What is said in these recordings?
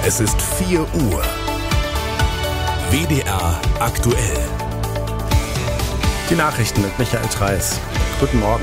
Es ist 4 Uhr. WDR aktuell. Die Nachrichten mit Michael Treis. Guten Morgen.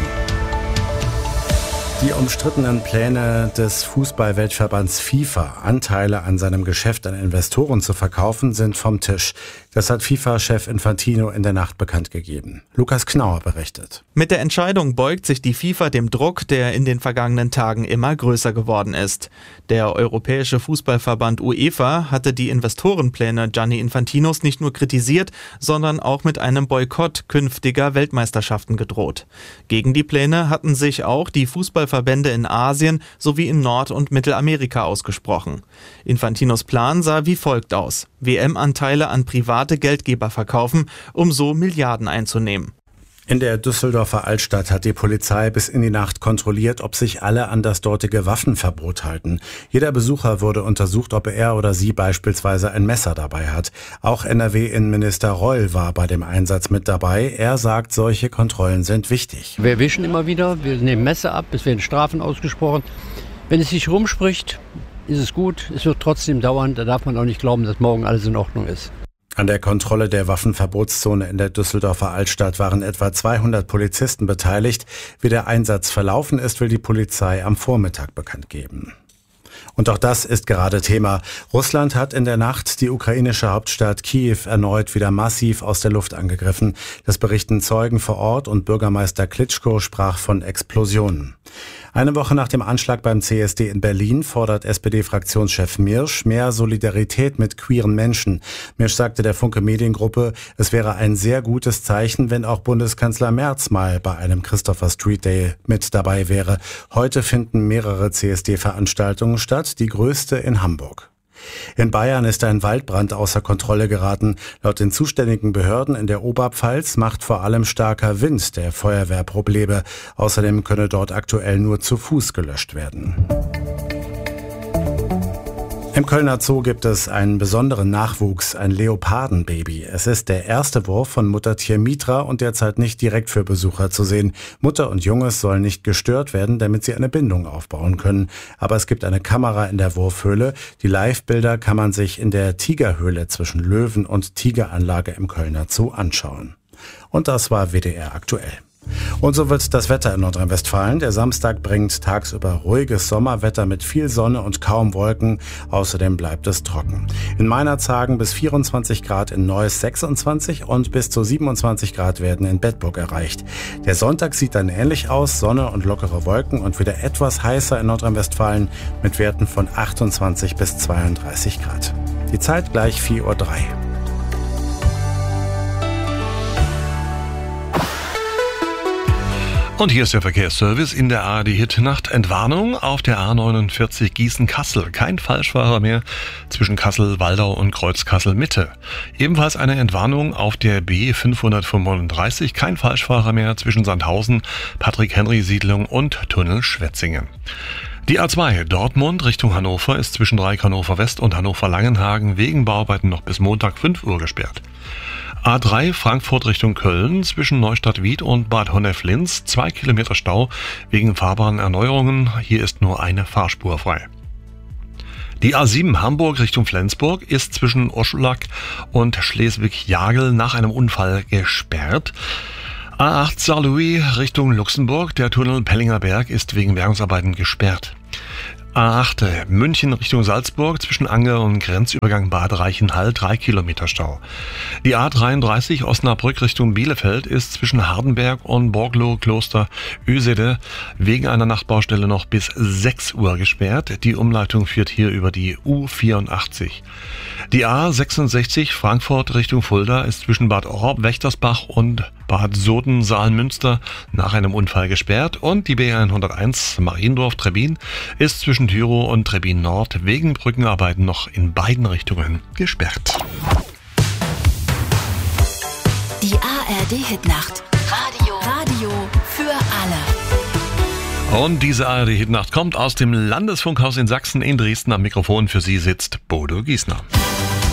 Die umstrittenen Pläne des Fußball-Weltverbands FIFA, Anteile an seinem Geschäft an Investoren zu verkaufen, sind vom Tisch. Das hat FIFA-Chef Infantino in der Nacht bekannt gegeben. Lukas Knauer berichtet. Mit der Entscheidung beugt sich die FIFA dem Druck, der in den vergangenen Tagen immer größer geworden ist. Der Europäische Fußballverband UEFA hatte die Investorenpläne Gianni Infantinos nicht nur kritisiert, sondern auch mit einem Boykott künftiger Weltmeisterschaften gedroht. Gegen die Pläne hatten sich auch die Fußballverbände in Asien sowie in Nord- und Mittelamerika ausgesprochen. Infantinos Plan sah wie folgt aus: WM-Anteile an private Geldgeber verkaufen, um so Milliarden einzunehmen. In der Düsseldorfer Altstadt hat die Polizei bis in die Nacht kontrolliert, ob sich alle an das dortige Waffenverbot halten. Jeder Besucher wurde untersucht, ob er oder sie beispielsweise ein Messer dabei hat. Auch NRW-Innenminister Reul war bei dem Einsatz mit dabei. Er sagt, solche Kontrollen sind wichtig. Wir erwischen immer wieder, wir nehmen Messer ab, es werden Strafen ausgesprochen. Wenn es sich rumspricht, ist es gut. Es wird trotzdem dauern. Da darf man auch nicht glauben, dass morgen alles in Ordnung ist. An der Kontrolle der Waffenverbotszone in der Düsseldorfer Altstadt waren etwa 200 Polizisten beteiligt. Wie der Einsatz verlaufen ist, will die Polizei am Vormittag bekannt geben. Und auch das ist gerade Thema. Russland hat in der Nacht die ukrainische Hauptstadt Kiew erneut wieder massiv aus der Luft angegriffen. Das berichten Zeugen vor Ort und Bürgermeister Klitschko sprach von Explosionen. Eine Woche nach dem Anschlag beim CSD in Berlin fordert SPD-Fraktionschef Mirsch mehr Solidarität mit queeren Menschen. Mirsch sagte der Funke Mediengruppe, es wäre ein sehr gutes Zeichen, wenn auch Bundeskanzler Merz mal bei einem Christopher Street Day mit dabei wäre. Heute finden mehrere CSD-Veranstaltungen statt, die größte in Hamburg. In Bayern ist ein Waldbrand außer Kontrolle geraten. Laut den zuständigen Behörden in der Oberpfalz macht vor allem starker Wind der Feuerwehr Probleme. Außerdem könne dort aktuell nur zu Fuß gelöscht werden. Im Kölner Zoo gibt es einen besonderen Nachwuchs, ein Leopardenbaby. Es ist der erste Wurf von Muttertier Mitra und derzeit nicht direkt für Besucher zu sehen. Mutter und Junges sollen nicht gestört werden, damit sie eine Bindung aufbauen können. Aber es gibt eine Kamera in der Wurfhöhle. Die Live-Bilder kann man sich in der Tigerhöhle zwischen Löwen- und Tigeranlage im Kölner Zoo anschauen. Und das war WDR aktuell. Und so wird das Wetter in Nordrhein-Westfalen. Der Samstag bringt tagsüber ruhiges Sommerwetter mit viel Sonne und kaum Wolken. Außerdem bleibt es trocken. In Meinerzhagen bis 24 Grad, in Neuss 26 und bis zu 27 Grad werden in Bedburg erreicht. Der Sonntag sieht dann ähnlich aus, Sonne und lockere Wolken und wieder etwas heißer in Nordrhein-Westfalen mit Werten von 28 bis 32 Grad. Die Zeit gleich 4:03 Uhr. Und hier ist der Verkehrsservice in der ARD-Hit-Nacht. Entwarnung auf der A49 Gießen-Kassel. Kein Falschfahrer mehr zwischen Kassel-Waldau und Kreuz-Kassel-Mitte. Ebenfalls eine Entwarnung auf der B535. Kein Falschfahrer mehr zwischen Sandhausen, Patrick-Henry-Siedlung und Tunnel Schwetzingen. Die A2 Dortmund Richtung Hannover ist zwischen Dreieck Hannover West und Hannover Langenhagen wegen Bauarbeiten noch bis Montag 5 Uhr gesperrt. A3 Frankfurt Richtung Köln zwischen Neustadt-Wied und Bad Honnef-Linz 2 Kilometer Stau wegen Fahrbahnerneuerungen. Hier ist nur eine Fahrspur frei. Die A7 Hamburg Richtung Flensburg ist zwischen Oschlack und Schleswig-Jagel nach einem Unfall gesperrt. A8 Saarlouis Richtung Luxemburg, der Tunnel Pellinger Berg ist wegen Bergungsarbeiten gesperrt. A8 München Richtung Salzburg zwischen Anger und Grenzübergang Bad Reichenhall 3 Kilometer Stau. Die A33 Osnabrück Richtung Bielefeld ist zwischen Hardenberg und Borglow Kloster Ösede wegen einer Nachtbaustelle noch bis 6 Uhr gesperrt. Die Umleitung führt hier über die U84. Die A66 Frankfurt Richtung Fulda ist zwischen Bad Orb, Wächtersbach und Bad Soden-Saalmünster nach einem Unfall gesperrt und die B101 Mariendorf-Trebbin ist zwischen Tyrow und Trebbin Nord wegen Brückenarbeiten noch in beiden Richtungen gesperrt. Die ARD-Hitnacht. Radio für alle. Und diese ARD-Hitnacht kommt aus dem Landesfunkhaus in Sachsen in Dresden. Am Mikrofon für Sie sitzt Bodo Giesner.